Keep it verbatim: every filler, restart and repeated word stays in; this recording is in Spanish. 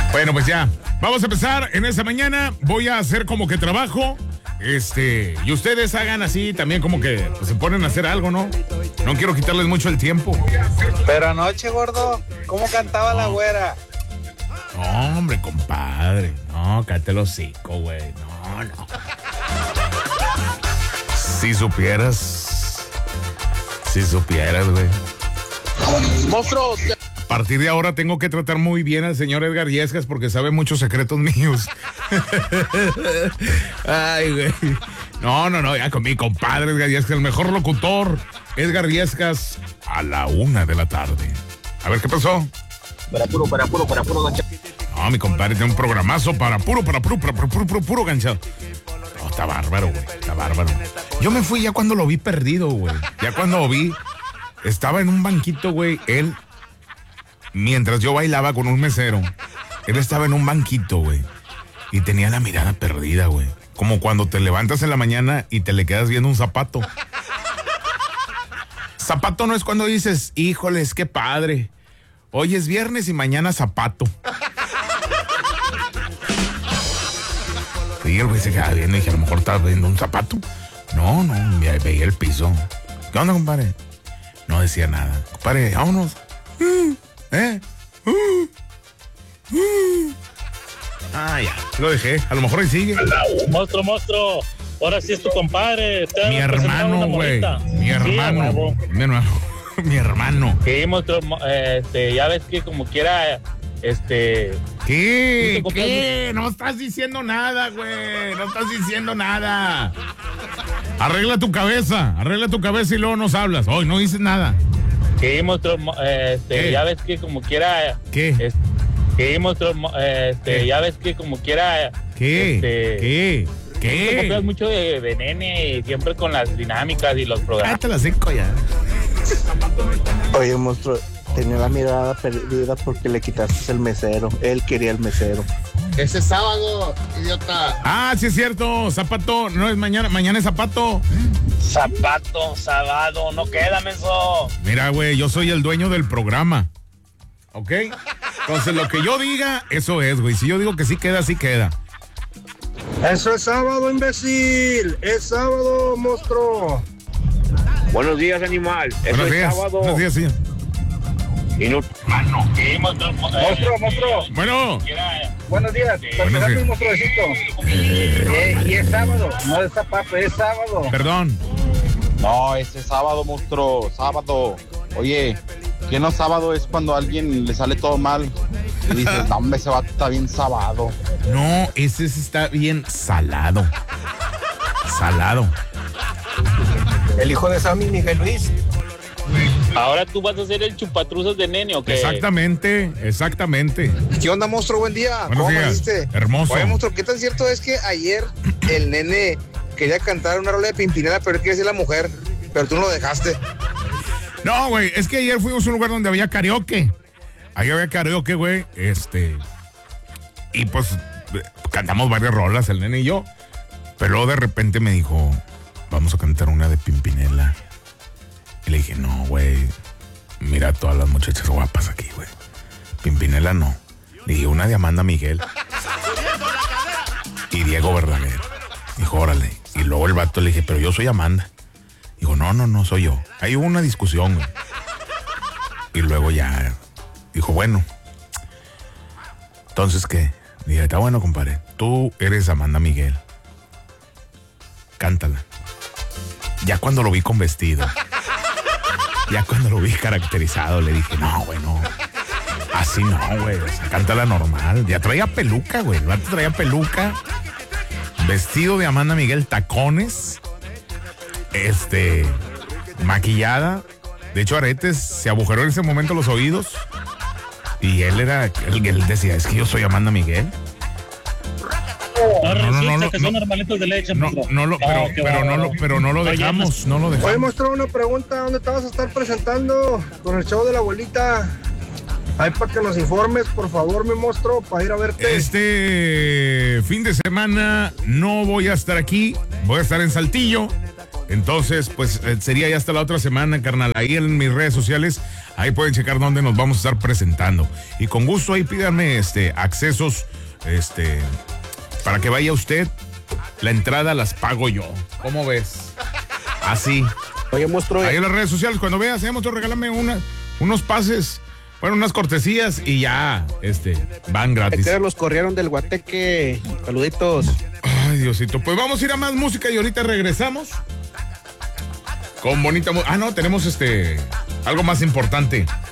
Bueno, pues ya, vamos a empezar en esta mañana. Voy a hacer como que trabajo. Este, y ustedes hagan así también como que pues, se ponen a hacer algo, ¿no? No quiero quitarles mucho el tiempo. Pero anoche, gordo, ¿cómo cantaba no. la güera? No, hombre, compadre. No, cállate el hocico, güey. No, no. Si supieras. Si supieras, güey. Monstruos. A partir de ahora tengo que tratar muy bien al señor Edgar Yescas porque sabe muchos secretos míos. Ay, güey. No, no, no, ya con mi compadre Edgar Yescas, el mejor locutor. Edgar Yescas a la una de la tarde. A ver, ¿qué pasó? Para puro, para puro, para puro ganchado. No, mi compadre tiene un programazo para puro, para puro, para puro, puro, puro, puro ganchado. No, está bárbaro, güey, está bárbaro. Yo me fui ya cuando lo vi perdido, güey. Ya cuando lo vi, estaba en un banquito, güey, él... Mientras yo bailaba con un mesero, él estaba en un banquito, güey, y tenía la mirada perdida, güey. Como cuando te levantas en la mañana y te le quedas viendo un zapato. Zapato no es cuando dices, híjoles, qué padre. Hoy es viernes y mañana zapato. Sí, el güey se quedaba viendo y dije, a lo mejor estaba viendo un zapato. No, no, veía el piso. ¿Qué onda, compadre? No decía nada. Compadre, vámonos. ¿Eh? Uh, uh. Ah, ya, lo dejé. A lo mejor ahí sigue. Monstruo, monstruo. Ahora sí es tu compadre. Te mi hermano, güey. Mi hermano. Sí, mi hermano. Mi hermano. Sí, monstruo. Este, ya ves que como quiera, este... ¿Qué? ¿Qué? No estás diciendo nada, güey. No estás diciendo nada. Arregla tu cabeza. Arregla tu cabeza y luego nos hablas. Hoy no dices nada. Sí, monstruo, este, ya ves que como quiera... ¿Qué? Este, sí, monstruo, este, ¿Qué? ya ves que como quiera... ¿Qué? Este, ¿Qué? ¿Qué? Tú copias mucho de, de nene, siempre con las dinámicas y los programas. Cállate las cinco ya. Oye, monstruo, tenía la mirada perdida porque le quitaste el mesero. Él quería el mesero. Ese sábado, idiota. Ah, sí es cierto. Zapato, no es mañana. Mañana es zapato. Zapato, sábado, no queda, menso. Mira, güey, yo soy el dueño del programa. ¿Ok? Entonces, lo que yo diga, eso es, güey. Si yo digo que sí queda, sí queda. Eso es sábado, imbécil. Es sábado, monstruo. Buenos días, animal. Eso Buenos es días. sábado. Buenos días, señor. Y no... Mano, sí, monstruo, Monstruo, monstruo. Bueno. Buenos días. Buenos días. Un monstruecito. Eh, y es sábado. No es zapato, es sábado. Perdón. No, ese sábado, monstruo, sábado. Oye, ¿qué no sábado es cuando a alguien le sale todo mal? Y dices, no, hombre, ese vato está bien sábado. No, ese está bien salado. Salado. El hijo de Sammy, Miguel Luis. Ahora tú vas a ser el chupatruzas de nene, ¿o qué? Exactamente, exactamente. ¿Qué onda, monstruo? Buen día. Buenos ¿Cómo días. amaneciste? Hermoso. Oye, monstruo, ¿qué tan cierto es que ayer el nene quería cantar una rola de Pimpinela, pero él quería ser la mujer, pero tú no lo dejaste? No, güey, es que ayer fuimos a un lugar donde había karaoke. Ahí había karaoke, güey, este... Y pues cantamos varias rolas, el nene y yo. Pero luego de repente me dijo, vamos a cantar una de Pimpinela. Y le dije, no, güey, mira a todas las muchachas guapas aquí, güey. Pimpinela no. Le dije, una de Amanda Miguel. Y Diego Verdaguer. Dijo, órale. Y luego el vato le dije, pero yo soy Amanda. Dijo, no, no, no, soy yo. Ahí hubo una discusión, güey. Y luego ya dijo, bueno. Entonces, ¿qué? Dije, está bueno, compadre. Tú eres Amanda Miguel. Cántala. Ya cuando lo vi con vestido. Ya cuando lo vi caracterizado, le dije, no, güey, no. Así no, güey. O sea, cántala normal. Ya traía peluca, güey. El vato traía peluca. Vestido de Amanda Miguel, tacones. Este. Maquillada. De hecho, aretes. Se agujeró en ese momento los oídos. Y él era. Él, él decía, es que yo soy Amanda Miguel. No, No, no, no, resulta que no, son no. hermanitos de leche. No, monstruo. no lo, pero, Oh, qué pero no bárbaro. lo, pero no lo Oye, dejamos, no lo Oye, dejamos. monstruo, una pregunta. ¿Dónde te vas a estar presentando con el show de la abuelita? Ahí para que nos informes, por favor, mi monstruo, para ir a verte. Este fin de semana no voy a estar aquí, voy a estar en Saltillo. Entonces, pues eh, sería ya hasta la otra semana, carnal. Ahí en mis redes sociales, ahí pueden checar dónde nos vamos a estar presentando. Y con gusto ahí pídanme este, accesos, este, para que vaya usted. La entrada las pago yo. ¿Cómo ves? Así. Oye, monstruo. Ahí en las redes sociales, cuando veas, eh, monstruo, regálame una, unos pases, bueno, unas cortesías y ya, este, van gratis. Que los corrieron del Guateque. Saluditos. Ay, Diosito. Pues vamos a ir a más música y ahorita regresamos con bonita música. Ah, no, tenemos este, algo más importante.